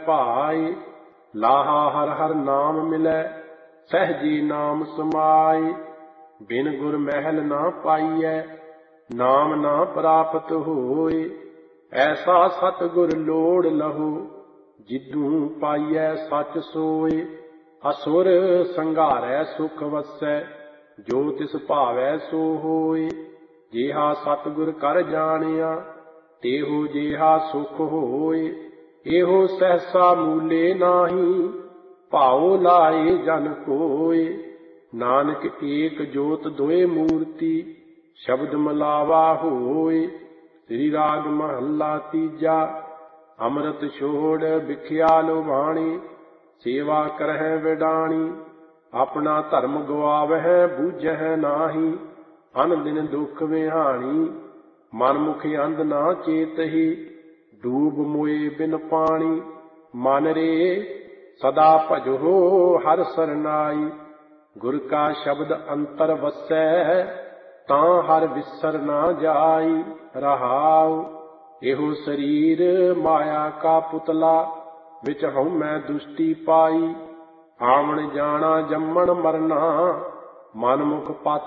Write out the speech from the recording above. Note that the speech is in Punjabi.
ਭਾਏ। ਲਾਹਾ ਹਰ ਹਰ ਨਾਮ ਮਿਲੈ ਸਹਿਜੀ ਨਾਮ ਸਮਾਏ। ਬਿਨ ਗੁਰ ਮਹਿਲ ਨਾ ਪਾਈਐ ਨਾਮ ਨਾ ਪ੍ਰਾਪਤ ਹੋਏ। ਐਸਾ ਸਤਿਗੁਰ ਲੋੜ ਲਹੋ ਜਿਦੂ ਪਾਈਐ ਸੱਚ ਸੋਏ। ਅਸੁਰ ਸੰਘਾਰੈ ਸੁਖ ਵਸੈ ਜੋ ਤਿਸ ਭਾਵੈ ਸੋ ਹੋਏ। ਜਿਹਾ ਸਤਿਗੁਰ ਕਰ ਜਾਣਿਆ ਤੇਹੋ ਜਿਹਾ ਸੁਖ ਹੋਏ। ਇਹੋ ਸਹਸਾ ਮੂਲੇ ਨਾਹੀ ਭਾਉ ਲਾਏ ਜਨ ਕੋਏ। ਨਾਨਕ ਏਕ ਜੋਤ ਦੋਏ ਮੂਰਤੀ ਸ਼ਬਦ ਮਿਲਾਵਾ ਹੋਏ। ਸ੍ਰੀ ਰਾਗ ਮਹੱਲਾ ਤੀਜਾ। ਅੰਮ੍ਰਿਤ ਛੋੜ ਵਿਖਿਆ ਲੁਭਾਣੀ ਸੇਵਾ ਕਰਹਿ ਵਿਡਾਣੀ। ਆਪਣਾ ਧਰਮ ਗਵਾਵਹਿ ਬੂਝਹਿ ਨਾਹੀ ਅਨ ਦਿਨ ਦੁਖ ਵਿਹਾਣੀ। ਮਨ ਮੁਖ ਅੰਧ ਨਾ ਚੇਤਹੀ ਡੂਬ ਮੋਏ ਬਿਨ ਪਾਣੀ। ਮਨ ਰੇ ਸਦਾ ਭਜੋ ਹਰਿ ਸਰਨਾਈ। ਗੁਰ ਕਾ ਸ਼ਬਦ ਅੰਤਰ ਵਸੈ ਤਾਂ ਹਰਿ ਵਿਸਰ ਨਾ ਜਾਈ। ਰਹਾਉ ਇਹੋ ਸਰੀਰ ਮਾਇਆ ਕਾ ਪੁਤਲਾ ਵਿੱਚ ਹਉਮੈ ਦੁਸ਼ਟੀ ਪਾਈ। ਆਵਣ ਜਾਣਾ ਜੰਮਣ ਮਰਨਾ ਮਨ ਮੁਖ ਪਤ